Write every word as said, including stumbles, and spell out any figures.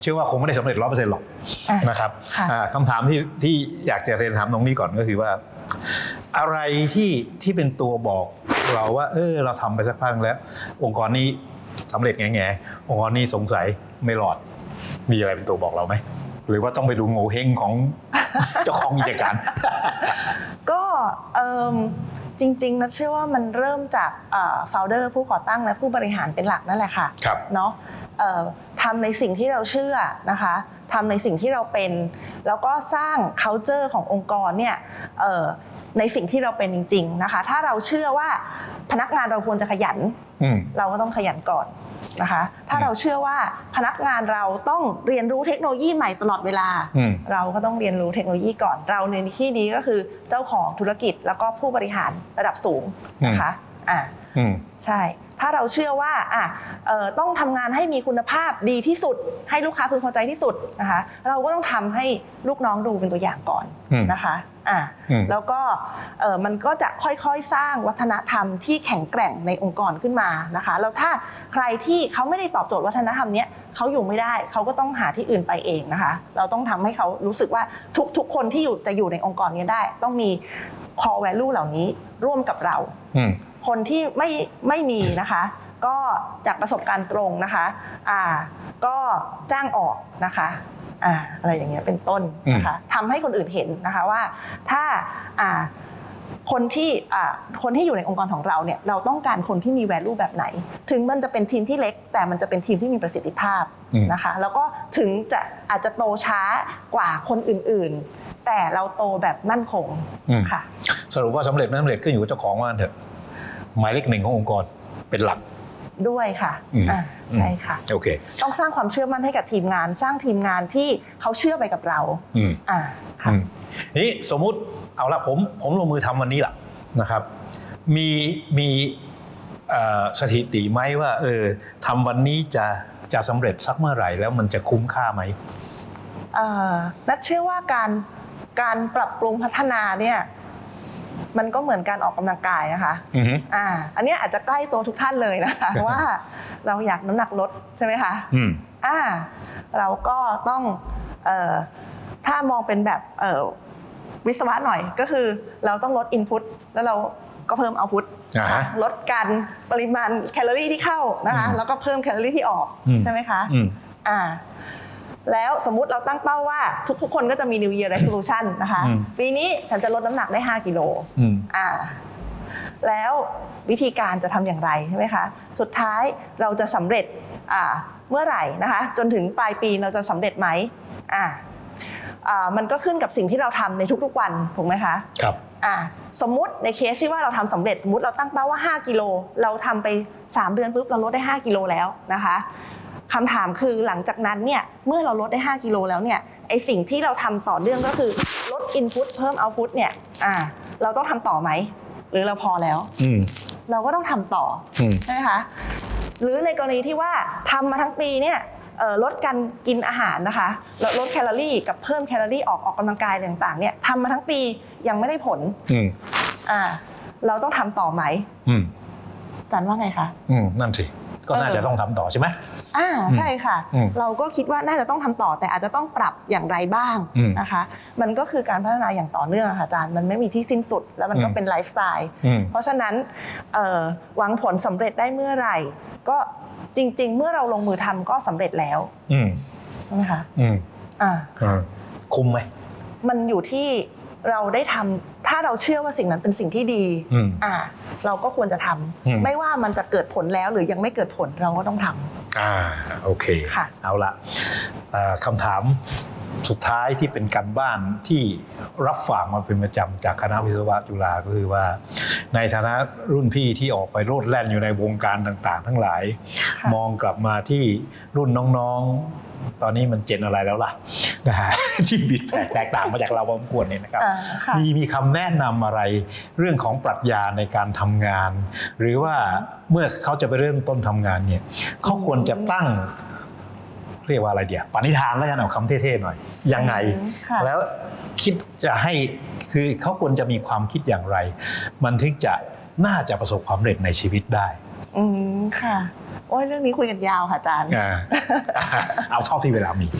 เชื่อว่าคงไม่ได้สำเร็จร้อยเปอร์เซ็นต์หรอกนะครับคำถามที่ที่อยากจะเรียนถามตรงนี้ก่อนก็คือว่าอะไรที่ที่เป็นตัวบอกเราว่าเออเราทำไปสักพักแล้วองค์กรนี้สำเร็จแง่ๆองค์กรนี้สงสัยไม่รอดมีอะไรเป็นตัวบอกเราไหมหรือว่าต้องไปดูโง่เฮงของเจ้าของกิจการก็จริงๆนะเชื่อว่ามันเริ่มจากโฟลเดอร์ผู้ก่อตั้งและผู้บริหารเป็นหลักนั่นแหละค่ะเนาะทำในสิ่งที่เราเชื่อนะคะทำในสิ่งที่เราเป็นแล้วก็สร้าง culture ขององค์กรเนี่ยในสิ่งที่เราเป็นจริงๆนะคะถ้าเราเชื่อว่าพนักงานเราควรจะขยันเราก็ต้องขยันก่อนนะคะถ้าเราเชื่อว่าพนักงานเราต้องเรียนรู้เทคโนโลยีใหม่ตลอดเวลาเราก็ต้องเรียนรู้เทคโนโลยีก่อนเราในที่นี้ก็คือเจ้าของธุรกิจแล้วก็ผู้บริหารระดับสูงนะคะอ่าใช่ถ้าเราเชื่อว่าอ่ะเอ่อต้องทำงานให้มีคุณภาพดีที่สุดให้ลูกค้าพึงพอใจที่สุดนะคะเราก็ต้องทำให้ลูกน้องดูเป็นตัวอย่างก่อนนะคะอ่ะแล้วก็เอ่อมันก็จะค่อยๆสร้างวัฒนธรรมที่แข็งแกร่งในองค์กรขึ้นมานะคะแล้วถ้าใครที่เขาไม่ได้ตอบโจทย์วัฒนธรรมนี้เขาอยู่ไม่ได้เขาก็ต้องหาที่อื่นไปเองนะคะเราต้องทำให้เขารู้สึกว่าทุกๆคนที่อยู่จะอยู่ในองค์กรนี้ได้ต้องมี core value เหล่านี้ร่วมกับเราคนที่ไม่ไม่มีนะคะก็จากประสบการณ์ตรงนะคะอ่าก็จ้างออกนะคะอ่าอะไรอย่างเงี้ยเป็นต้นนะคะทำให้คนอื่นเห็นนะคะว่าถ้าอ่าคนที่อ่าคนที่อยู่ในองค์กรของเราเนี่ยเราต้องการคนที่มี value แบบไหนถึงมันจะเป็นทีมที่เล็กแต่มันจะเป็นทีมที่มีประสิทธิภาพนะคะแล้วก็ถึงจะอาจจะโตช้ากว่าคนอื่นๆแต่เราโตแบบมั่นคงค่ะสรุปว่าสำเร็จไม่สำเร็จก็อยู่กับเจ้าของว่าเถอะหมายเลขหนึ่งขององค์กรเป็นหลักด้วยค่ะอ่าใช่ค่ะโอเคต้องสร้างความเชื่อมั่นให้กับทีมงานสร้างทีมงานที่เขาเชื่อไปกับเราอ่าค่ะนี่สมมุติเอาละผมผมลงมือทำวันนี้แหละนะครับมีมีสถิติไหมว่าเออทำวันนี้จะจะสำเร็จสักเมื่อไหร่แล้วมันจะคุ้มค่าไหมนัทเชื่อว่าการการปรับปรุงพัฒนาเนี่ยมันก็เหมือนการออกกำลังกายนะคะอ่าอันนี้อาจจะใกล้ตัวทุกท่านเลยนะคะว่าเราอยากน้ำหนักลดใช่ไหมคะอ่าเราก็ต้องเอ่อถ้ามองเป็นแบบเอ่อวิศวะหน่อยก็คือเราต้องลดอินพุตแล้วเราก็เพิ่มเอาท์พุตลดการปริมาณแคลอรี่ที่เข้านะคะแล้วก็เพิ่มแคลอรี่ที่ออกใช่ไหมคะอ่าแล้วสมมุติเราตั้งเป้าว่าทุกๆคนก็จะมี New Year Resolution นะคะปีนี้ฉันจะลดน้ำหนักได้ห้ากิโลอ่าแล้ววิธีการจะทำอย่างไรใช่ไหมคะสุดท้ายเราจะสำเร็จอ่าเมื่อไหร่นะคะจนถึงปลายปีเราจะสำเร็จไหมอ่าอ่ามันก็ขึ้นกับสิ่งที่เราทำในทุกๆวันถูกไหมคะครับอ่าสมมุติในเคสที่ว่าเราทำสำเร็จสมมติเราตั้งเป้าว่าห้ากิโลเราทำไปสามเดือนปุ๊บเราลดได้ห้ากิโลแล้วนะคะคำถามคือหลังจากนั้นเนี่ยเมื่อเราลดได้ห้ากิโลแล้วเนี่ยไอสิ่งที่เราทำต่อเนื่องก็คือลด input เพิ่ม output เนี่ยอ่าเราต้องทำต่อไหมหรือเราพอแล้วเราก็ต้องทำต่อใช่ไหมคะหรือในกรณีที่ว่าทำมาทั้งปีเนี่ยลดการกินอาหารนะคะลดแคลอรี่กับเพิ่มแคลอรี่ออกออกกำลังกายต่างๆเนี่ยทำมาทั้งปียังไม่ได้ผลอ่าเราต้องทำต่อไหมอาจารย์ว่าไงคะนั่นสิก็น่าจะต้องทำต่อใช่ไหมอ่าใช่ค่ะเราก็คิดว่าน่าจะต้องทำต่อแต่อาจจะต้องปรับอย่างไรบ้างนะคะมันก็คือการพัฒนาอย่างต่อเนื่องค่ะอาจารย์มันไม่มีที่สิ้นสุดแล้วมันก็เป็นไลฟ์สไตล์เพราะฉะนั้นหวังผลสำเร็จได้เมื่อไหร่ก็จริงๆเมื่อเราลงมือทำก็สำเร็จแล้วใช่ไหมคะอ่าคุ้มไหมมันอยู่ที่เราได้ทำถ้าเราเชื่อว่าสิ่งนั้นเป็นสิ่งที่ดีอ่าเราก็ควรจะทำไม่ว่ามันจะเกิดผลแล้วหรือยังไม่เกิดผลเราก็ต้องทำอ่าโอเคค่ะเอาละคำถามสุดท้ายที่เป็นการบ้านที่รับฝากมาเป็นประจำจากคณะวิศวะจุฬาก็คือว่าในฐานะรุ่นพี่ที่ออกไปโลดแล่นอยู่ในวงการต่างๆทั้งหลายมองกลับมาที่รุ่นน้องๆตอนนี้มันเจนอะไรแล้วล่ะนะฮะที่บิดแตกต่างมาจากเราพอสมควรเนี่ยนะครับมีมีคำแนะนำอะไรเรื่องของปรัชญาในการทำงานหรือว่าเมื่อเขาจะไปเริ่มต้นทำงานเนี่ยเขาควรจะตั้งเรียกว่าอะไรเดียวปณิธานแล้วกันเอาคำเท่ๆหน่อยยังไงแล้วคิดจะให้คือเขาควรจะมีความคิดอย่างไรมันถึงจะน่าจะประสบความสำเร็จในชีวิตได้อืมค่ะโอ้ยเรื่องนี้คุยกันยาวค่ะอาจารย์อ่าเอาเท่าที่เวลามี